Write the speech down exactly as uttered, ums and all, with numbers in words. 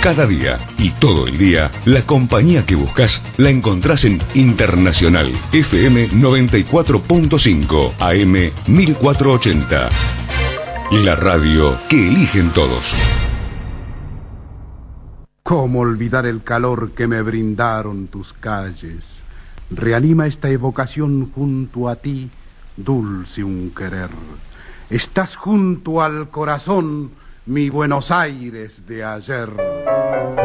Cada día y todo el día, la compañía que buscas la encontrás en Internacional F M noventa y cuatro punto cinco, A M mil cuatrocientos ochenta. La radio que eligen todos. ¿Cómo olvidar el calor que me brindaron tus calles? Reanima esta evocación junto a ti, dulce un querer. Estás junto al corazón, mi Buenos Aires de ayer.